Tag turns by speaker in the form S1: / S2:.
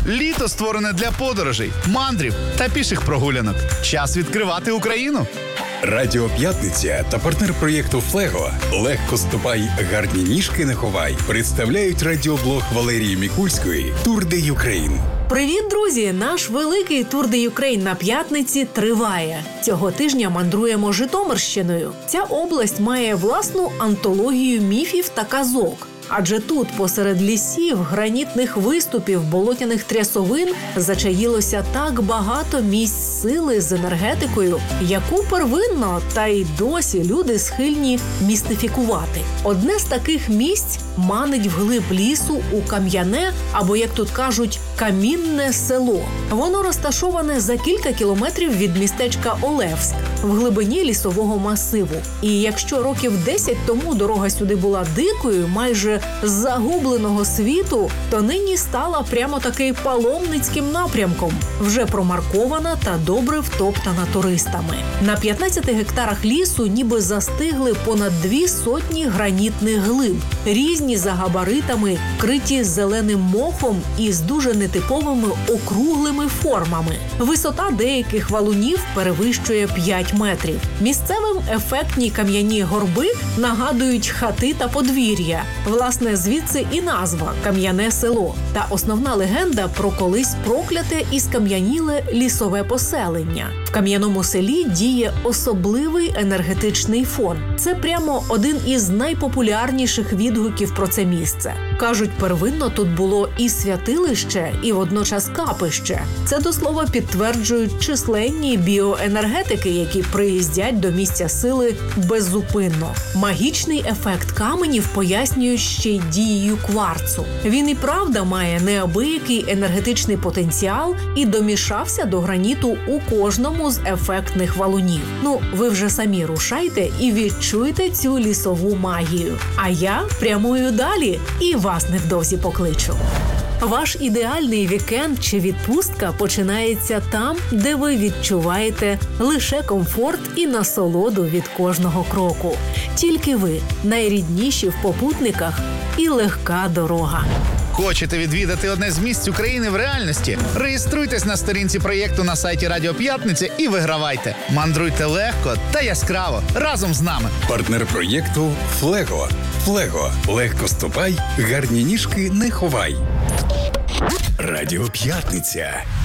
S1: Літо створене для подорожей, мандрів та піших прогулянок. Час відкривати Україну.
S2: Радіо П'ятниця та партнер проєкту «Флего» «Легко ступай, гарні ніжки не ховай» представляють радіоблог Валерії Мікульської «Тур де Юкрейн».
S3: Привіт, друзі! Наш великий Тур де Юкрейн на п'ятниці триває. Цього тижня мандруємо Житомирщиною. Ця область має власну антологію міфів та казок. Адже тут, посеред лісів, гранітних виступів, болотяних трясовин, зачаїлося так багато місць сили з енергетикою, яку первинно та й досі люди схильні містифікувати. Одне з таких місць манить вглиб лісу у кам'яне, або, як тут кажуть, камінне село. Воно розташоване за кілька кілометрів від містечка Олевськ, в глибині лісового масиву. І якщо років 10 тому дорога сюди була дикою, майже з загубленого світу, то нині стала прямо-таки паломницьким напрямком, вже промаркована та добре втоптана туристами. На 15 гектарах лісу ніби застигли понад 200 гранітних глиб, різні за габаритами, криті зеленим мохом і з дуже нетиповими округлими формами. Висота деяких валунів перевищує 5 метрів. Місцевим ефектні кам'яні горби нагадують хати та подвір'я. Власне, звідси і назва «Кам'яне село» та основна легенда про колись прокляте і скам'яніле лісове поселення. В кам'яному селі діє особливий енергетичний фон. Це прямо один із найпопулярніших відгуків про це місце. Кажуть, первинно тут було і святилище, і водночас капище. Це, до слова, підтверджують численні біоенергетики, які приїздять до місця сили беззупинно. Магічний ефект каменів пояснюють ще й дією кварцу. Він і правда має неабиякий енергетичний потенціал і домішався до граніту у кожному з ефектних валунів. Ну, ви вже самі рушайте і відчуйте цю лісову магію. А я прямую далі і вас невдовзі покличу. Ваш ідеальний вікенд чи відпустка починається там, де ви відчуваєте лише комфорт і насолоду від кожного кроку. Тільки ви найрідніші в попутниках і легка дорога.
S1: Хочете відвідати одне з місць України в реальності? Реєструйтесь на сторінці проєкту на сайті Радіо П'ятниця і вигравайте. Мандруйте легко та яскраво разом з нами.
S2: Партнер проєкту «Флего». «Флего» легко ступай, гарні ніжки не ховай. Радіо П'ятниця.